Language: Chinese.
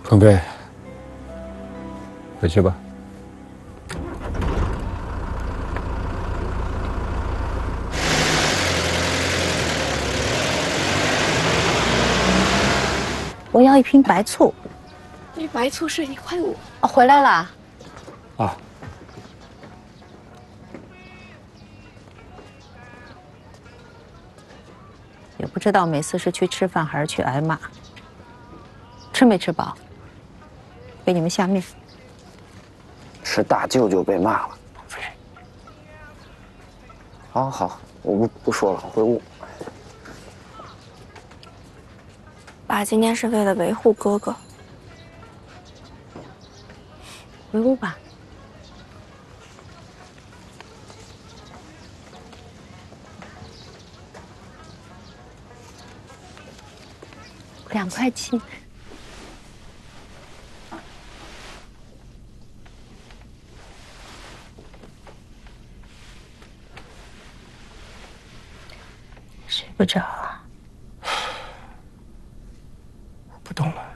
凤飞，回去吧。 我要1瓶白醋。 那白醋是1.5块。 哦，回来啦。 啊。 也不知道每次是去吃饭还是去挨骂。吃没吃饱？给你们下面。 是大舅舅被骂了。好好，我不说了，回屋。 爸今天是为了维护哥哥。 回屋吧。2.7块。睡不着啊？ 不动了。